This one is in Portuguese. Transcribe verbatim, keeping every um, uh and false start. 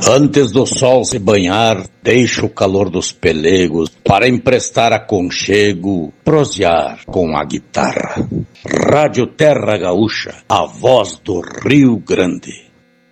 Antes do sol se banhar, deixa o calor dos pelegos para emprestar aconchego, prosear com a guitarra. Rádio Terra Gaúcha, a voz do Rio Grande.